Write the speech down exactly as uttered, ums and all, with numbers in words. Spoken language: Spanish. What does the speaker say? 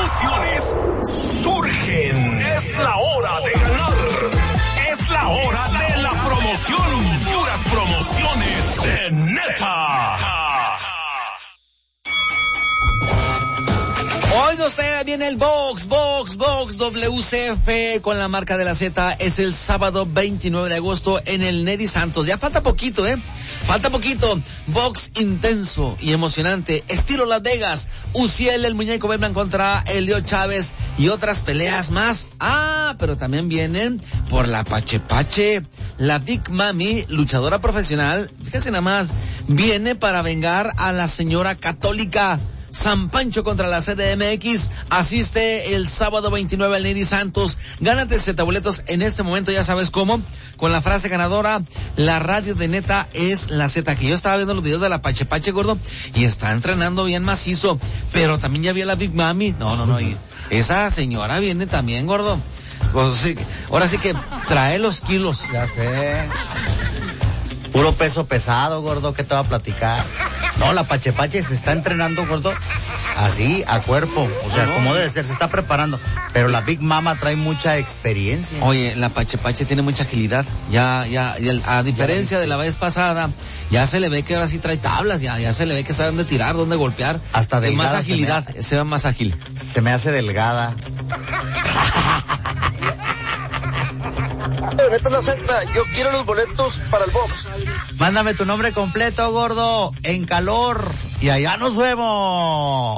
promociones surgen. Es la hora de ganar. Es la hora de la promoción. Puras promociones de Neta. Oiga usted, viene el Box, Box, Box W C F con la marca de la Z. Es el sábado veintinueve de agosto en el Neri Santos. Ya falta poquito, ¿eh? Falta poquito. Box intenso y emocionante. Estilo Las Vegas. Uciel, el muñeco Beblan contra Elio Chávez y otras peleas más. Ah, pero también vienen por la Pache Pache. La Big Mami, luchadora profesional. Fíjense nada más. Viene para vengar a la señora católica. San Pancho contra la C D M X, asiste el sábado veintinueve al Neri Santos. Gánate Z boletos en este momento, ya sabes cómo, con la frase ganadora: la radio de Neta es la Z. Que yo estaba viendo los videos de la Pache Pache, gordo, y está entrenando bien macizo, pero también ya vi a la Big Mami. No, no, no, y esa señora viene también, gordo. Pues sí, ahora sí que trae los kilos. Ya sé. Puro peso pesado, gordo, ¿qué te va a platicar? No, la Pache Pache se está entrenando, gordo, así, a cuerpo, o sea, como debe ser, se está preparando. Pero la Big Mama trae mucha experiencia. Oye, la Pache Pache tiene mucha agilidad. Ya, ya, ya a diferencia ya de la vez pasada, ya se le ve que ahora sí trae tablas, ya, ya se le ve que sabe dónde tirar, dónde golpear. Hasta de más agilidad, se, se ve más ágil. Se me hace delgada. Neta la Z, yo quiero los boletos para el box. Mándame tu nombre completo, gordo, en calor, y allá nos vemos.